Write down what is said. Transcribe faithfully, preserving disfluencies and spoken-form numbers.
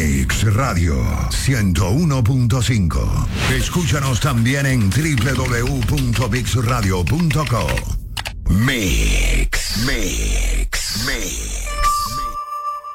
Mix Radio ciento uno punto cinco. Escúchanos también en doble u doble u doble u punto mix radio punto co. Mix.